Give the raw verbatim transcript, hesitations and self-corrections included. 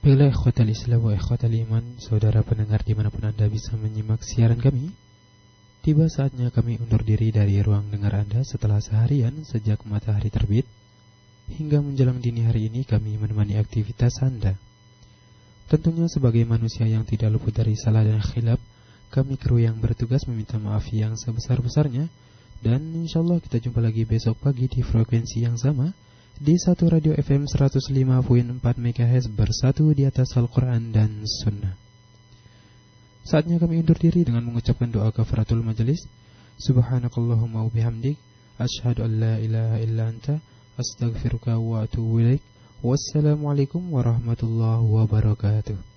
Baiklah ikhwatal Islam wa ikhwatal iman, saudara pendengar dimanapun Anda bisa menyimak siaran kami. Tiba saatnya kami undur diri dari ruang dengar Anda setelah seharian sejak matahari terbit hingga menjelang dini hari ini kami menemani aktivitas Anda. Tentunya sebagai manusia yang tidak luput dari salah dan khilaf, kami kru yang bertugas meminta maaf yang sebesar-besarnya. Dan insyaallah kita jumpa lagi besok pagi di frekuensi yang sama di satu radio F M seratus lima koma empat megahertz bersatu di atas Al-Quran dan Sunnah. Saatnya kami undur diri dengan mengucapkan doa kafaratul majelis. Subhanakallahumma wa bihamdik, asyhadu an la ilaha illa anta, astaghfiruka wa atubu ilaik. Wassalamualaikum warahmatullahi wabarakatuh.